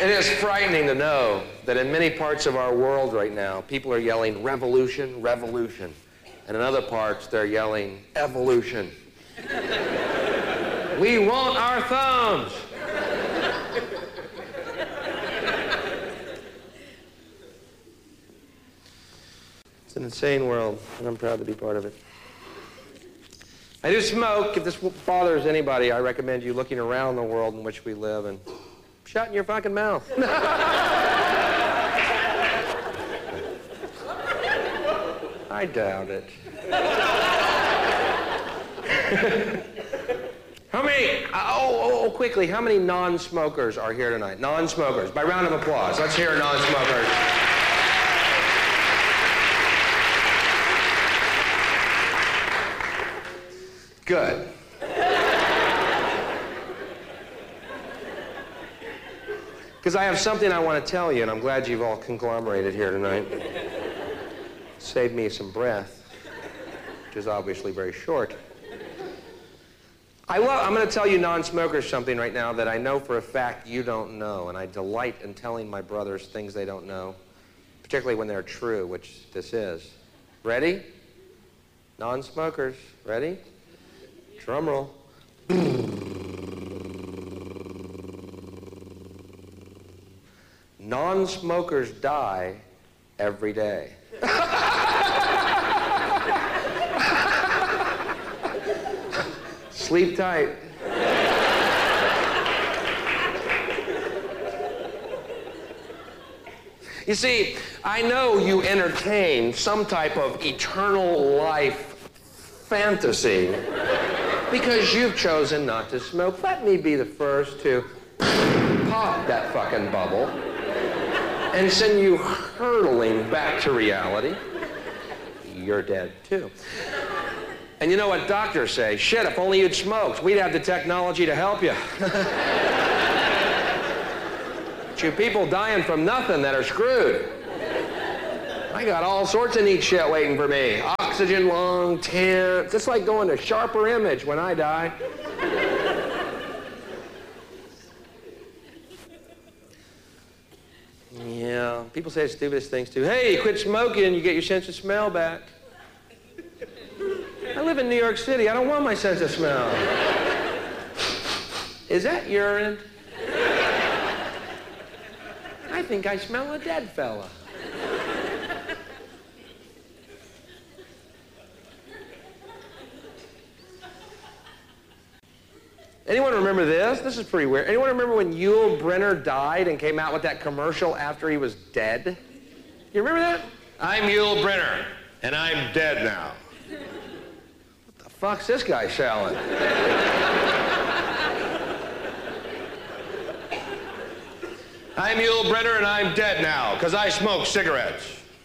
It is frightening to know that in many parts of our world right now, people are yelling revolution, revolution. And in other parts, they're yelling evolution. We want our thumbs. It's an insane world, and I'm proud to be part of it. I do smoke. If this bothers anybody, I recommend you looking around the world in which we live and shutting your fucking mouth. I doubt it. How many, quickly, how many non-smokers are here tonight? Non-smokers, by round of applause. Let's hear non-smokers. Good. Because I have something I want to tell you, and I'm glad you've all conglomerated here tonight. Saved me some breath, which is obviously very short. I'm going to tell you non-smokers something right now that I know for a fact you don't know, and I delight in telling my brothers things they don't know, particularly when they're true, which this is. Ready? Non-smokers. Ready? Drum roll. Non-smokers die every day. Sleep tight. You see, I know you entertain some type of eternal life fantasy because you've chosen not to smoke. Let me be the first to pop that fucking bubble and send you hurtling back to reality. You're dead, too. And you know what doctors say? Shit, if only you'd smoked, we'd have the technology to help you. But you people dying from nothing that are screwed. I got all sorts of neat shit waiting for me. Oxygen lung, tent. It's like going to Sharper Image when I die. Yeah, people say the stupidest things too. Hey, quit smoking, you get your sense of smell back. I live in New York City. I don't want my sense of smell. Is that urine? I think I smell a dead fella. Anyone remember this? This is pretty weird. Anyone remember when Yul Brynner died and came out with that commercial after he was dead? You remember that? I'm Yul Brynner, and I'm dead now. What the fuck's this guy selling? I'm Yul Brynner, and I'm dead now, because I smoke cigarettes.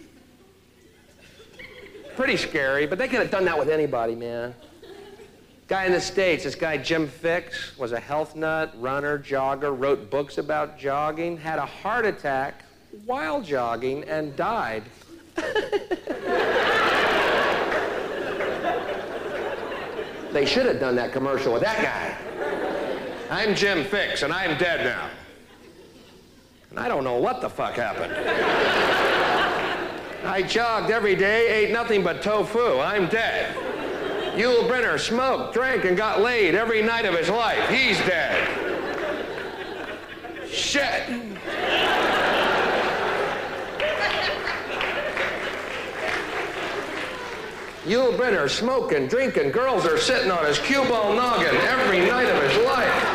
Pretty scary, but they could have done that with anybody, man. Guy in the States, this guy Jim Fixx, was a health nut, runner, jogger, wrote books about jogging, had a heart attack while jogging, and died. They should have done that commercial with that guy. I'm Jim Fixx, and I'm dead now. And I don't know what the fuck happened. I jogged every day, ate nothing but tofu. I'm dead. Yul Brynner smoked, drank, and got laid every night of his life. He's dead. Shit. Yul Brynner smoking, drinking, girls are sitting on his cue ball noggin every night of his life.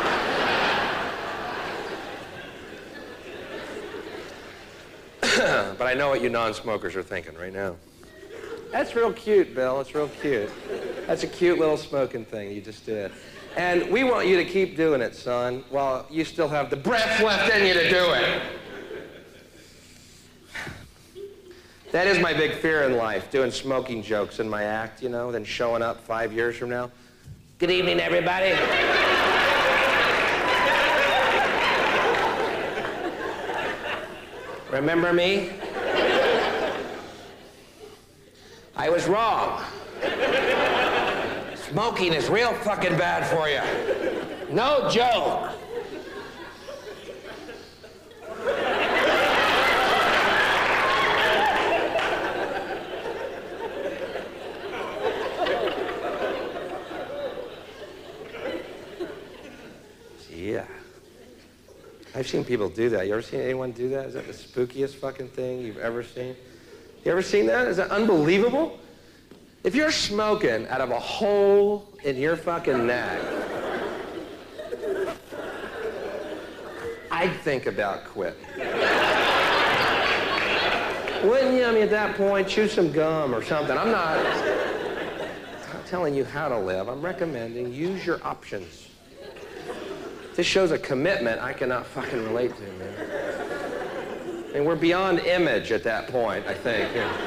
But I know what you non-smokers are thinking right now. That's real cute, Bill. It's real cute. That's a cute little smoking thing you just did. And we want you to keep doing it, son, while you still have the breath left in you to do it. That is my big fear in life, doing smoking jokes in my act, you know, then showing up 5 years from now. Good evening, everybody. Remember me? I was wrong. Smoking is real fucking bad for you. No joke. I've seen people do that. You ever seen anyone do that? Is that the spookiest fucking thing you've ever seen? You ever seen that? Is that unbelievable? If you're smoking out of a hole in your fucking neck, I'd think about quitting. Wouldn't you? I mean, at that point, chew some gum or something. I'm not telling you how to live. I'm recommending use your options. This shows a commitment I cannot fucking relate to, man. And we're beyond image at that point, I think.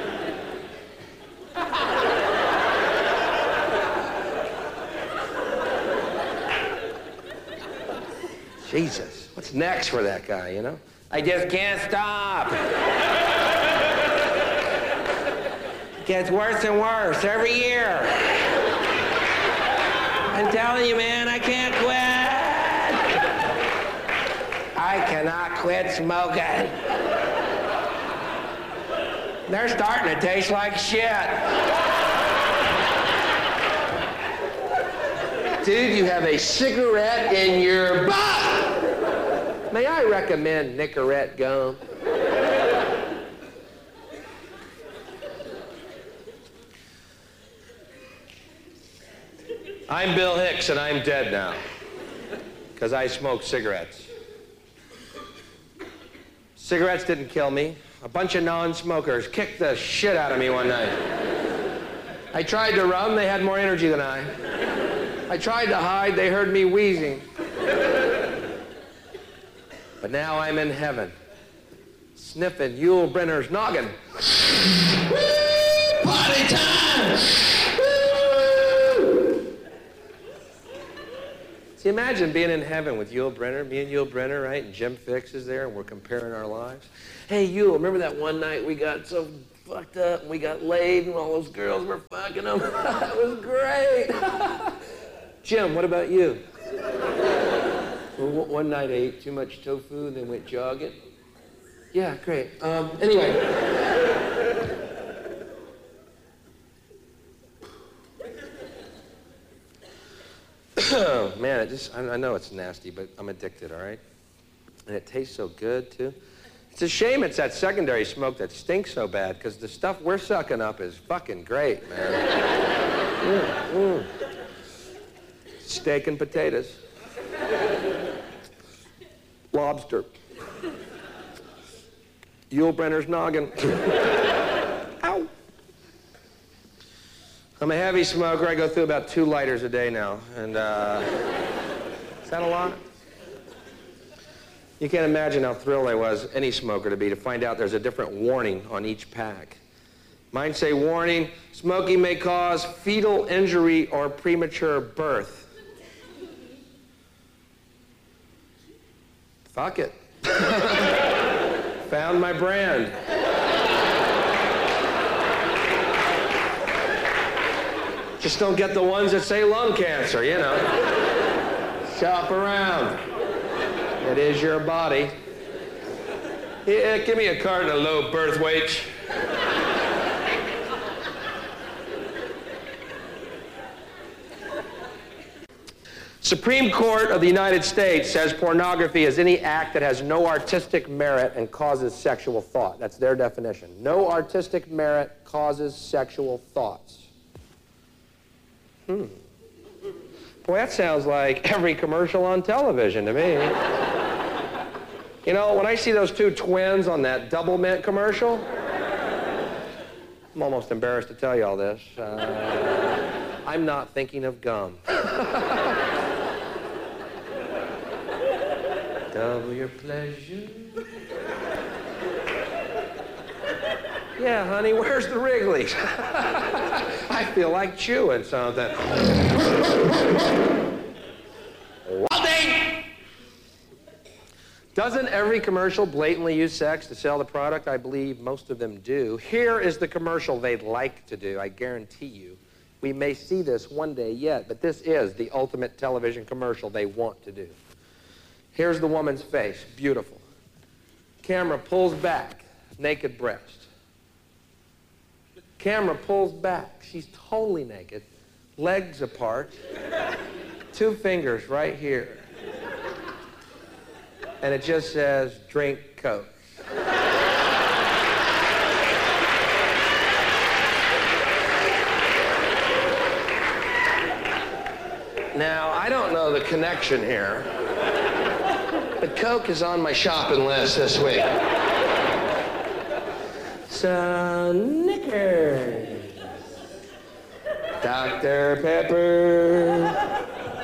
Jesus, what's next for that guy, you know? I just can't stop. It gets worse and worse every year. I'm telling you, man, I can't quit. I cannot quit smoking. They're starting to taste like shit. Dude, you have a cigarette in your butt. May I recommend Nicorette gum? I'm Bill Hicks, and I'm dead now, because I smoke cigarettes. Cigarettes didn't kill me. A bunch of non-smokers kicked the shit out of me one night. I tried to run, they had more energy than I. I tried to hide, they heard me wheezing. But now I'm in heaven, sniffing Yul Brynner's noggin. Woo! Party time! See, imagine being in heaven with Yul Brynner, me and Yul Brynner, right? And Jim Fixx is there, and we're comparing our lives. Hey, Yul, remember that one night we got so fucked up, and we got laid, and all those girls were fucking them? That was great. Jim, what about you? Well, one night I ate too much tofu, and then went jogging. Yeah, great. Anyway. Oh, man, I know it's nasty, but I'm addicted, all right? And it tastes so good, too. It's a shame it's that secondary smoke that stinks so bad, because the stuff we're sucking up is fucking great, man. Steak and potatoes. Lobster. Yul Brynner's noggin. Ow. I'm a heavy smoker. I go through about 2 lighters a day now. And is that a lot? You can't imagine how thrilled I was, any smoker to be, to find out there's a different warning on each pack. Mine say, warning, smoking may cause fetal injury or premature birth. Fuck it. Found my brand. Just don't get the ones that say lung cancer, you know. Shop around. It is your body. Yeah, give me a carton of low birth weight. Supreme Court of the United States says pornography is any act that has no artistic merit and causes sexual thought. That's their definition. No artistic merit causes sexual thoughts. Boy, that sounds like every commercial on television to me. You know, when I see those 2 twins on that Double Mint commercial, I'm almost embarrassed to tell you all this. I'm not thinking of gum. Double your pleasure. Yeah, honey, where's the Wrigley's? I feel like chewing something. Walden! Doesn't every commercial blatantly use sex to sell the product? I believe most of them do. Here is the commercial they'd like to do, I guarantee you. We may see this one day yet, but this is the ultimate television commercial they want to do. Here's the woman's face, beautiful. Camera pulls back, naked breast. Camera pulls back, she's totally naked, legs apart, 2 fingers right here. and it just says, drink Coke. Now, I don't know the connection here, but Coke is on my shopping list this week. So, Snickers, Dr. Pepper.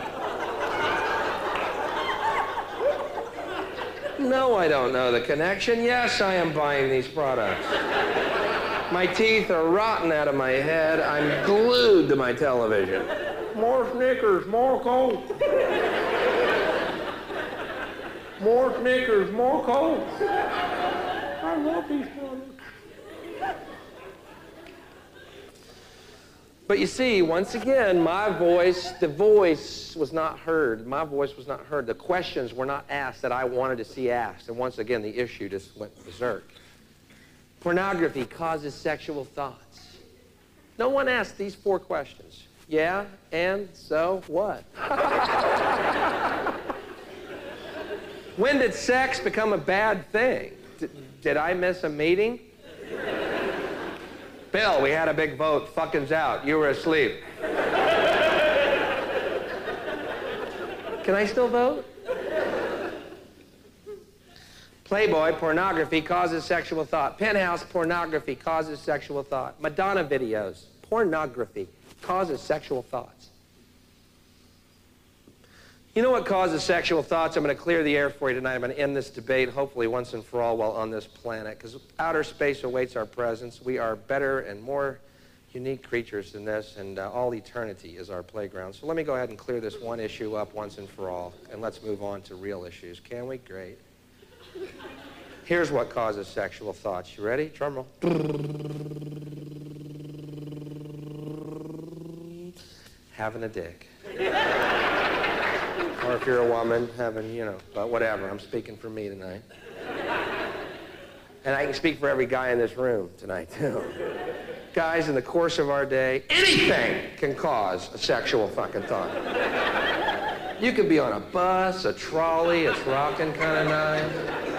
No, I don't know the connection. Yes, I am buying these products. My teeth are rotten out of my head. I'm glued to my television. More Snickers, more Coke. More Snickers, more Coke. I love these products. But you see, once again, the voice was not heard. My voice was not heard. The questions were not asked that I wanted to see asked. And once again, the issue just went berserk. Pornography causes sexual thoughts. No one asked these 4 questions. Yeah, and so what? When did sex become a bad thing? Did I miss a meeting? Bill, we had a big vote. Fucking's out. You were asleep. Can I still vote? Playboy, pornography causes sexual thought. Penthouse, pornography causes sexual thought. Madonna videos, pornography causes sexual thoughts. You know what causes sexual thoughts? I'm going to clear the air for you tonight. I'm going to end this debate, hopefully once and for all, while on this planet, because outer space awaits our presence. We are better and more unique creatures than this, and all eternity is our playground. So let me go ahead and clear this one issue up once and for all, and let's move on to real issues. Can we? Great. Here's what causes sexual thoughts. You ready? Drum roll. Having a dick. Or if you're a woman, having, but whatever. I'm speaking for me tonight. And I can speak for every guy in this room tonight, too. Guys, in the course of our day, anything can cause a sexual fucking thought. You could be on a bus, a trolley, it's rocking kind of nice.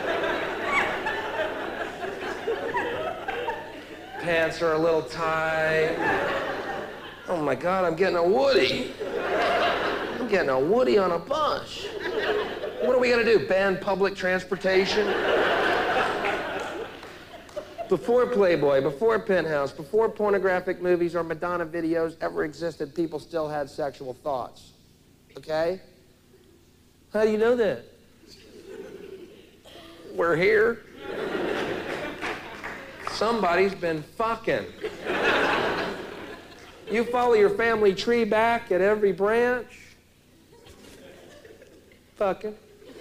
Pants are a little tight. Oh my God, I'm getting a Woody. I'm getting a Woody on a bus. What are we gonna do, ban public transportation? Before Playboy, before Penthouse, before pornographic movies or Madonna videos ever existed, people still had sexual thoughts. Okay? How do you know that? We're here. Somebody's been fucking. You follow your family tree back at every branch. Fucking.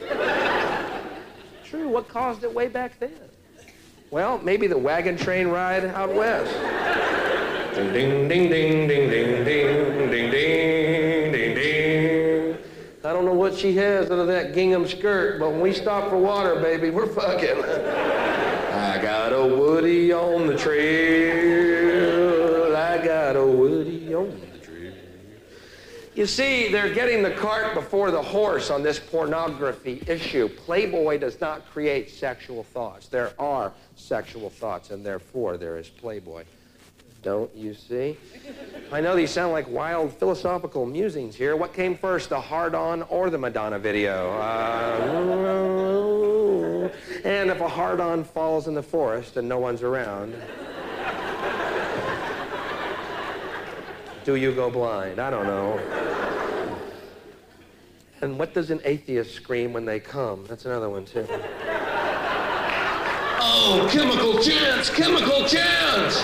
True, what caused it way back then? Well, maybe the wagon train ride out west. Ding, ding, ding, ding, ding, ding, ding, ding, ding, ding, ding. I don't know what she has under that gingham skirt, but when we stop for water, baby, we're fucking. I got a Woody on the trail. I got a Woody on the trail. You see, they're getting the cart before the horse on this pornography issue. Playboy does not create sexual thoughts. There are sexual thoughts, and therefore there is Playboy. Don't you see? I know these sound like wild philosophical musings here. What came first, the hard-on or the Madonna video? And if a hard-on falls in the forest and no one's around, do you go blind? I don't know. And what does an atheist scream when they come? That's another one, too. Oh, chemical chance! Chemical chance!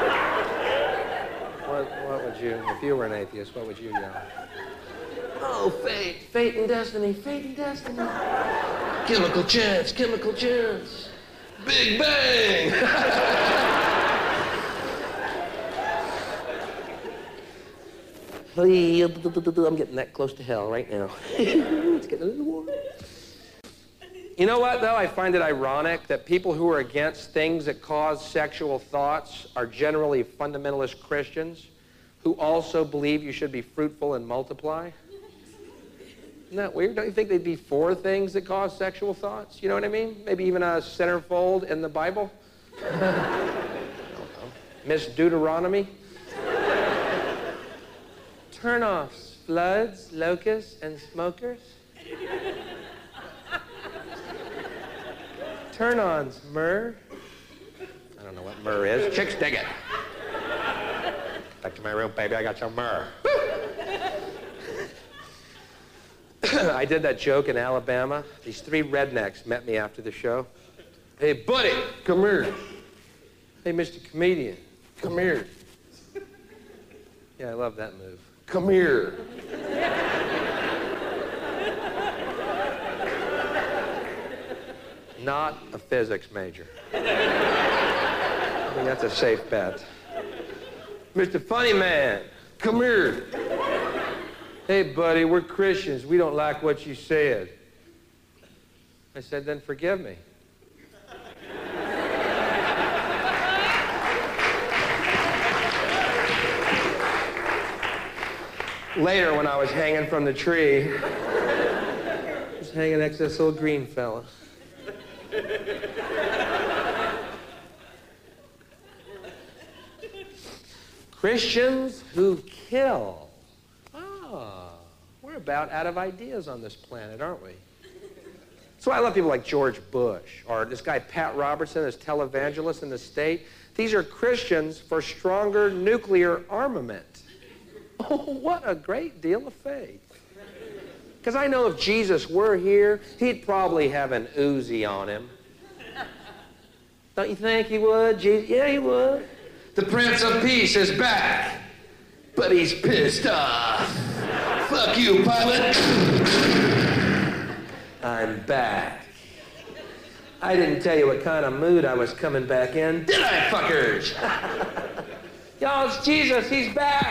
What would you, if you were an atheist, what would you yell? Oh, fate, fate and destiny, fate and destiny. Chemical chance, chemical chance. Big bang! I'm getting that close to hell right now. It's getting a little warm. You know what, though? I find it ironic that people who are against things that cause sexual thoughts are generally fundamentalist Christians who also believe you should be fruitful and multiply. Isn't that weird? Don't you think they'd be 4 things that cause sexual thoughts? You know what I mean? Maybe even a centerfold in the Bible? I don't know. Miss Deuteronomy? Turn-offs, floods, locusts, and smokers. Turn-ons, myrrh. I don't know what myrrh is. Chicks dig it. Back to my room, baby. I got your myrrh. I did that joke in Alabama. These 3 rednecks met me after the show. Hey, buddy, come here. Hey, Mr. Comedian, come here. Yeah, I love that move. Come here. Not a physics major. I mean, that's a safe bet. Mr. Funny Man, come here. Hey, buddy, we're Christians. We don't like what you said. I said, then forgive me. Later, when I was hanging from the tree, I was hanging next to this little green fella. Christians who kill. We're about out of ideas on this planet, aren't we? That's why I love people like George Bush, or this guy Pat Robertson, this televangelist in the state. These are Christians for stronger nuclear armament. Oh, what a great deal of faith. Because I know if Jesus were here, he'd probably have an Uzi on him. Don't you think he would? Yeah, he would. The Prince of Peace is back, but he's pissed off. Fuck you, Pilate. I'm back. I didn't tell you what kind of mood I was coming back in, did I, fuckers? Y'all, it's Jesus, he's back.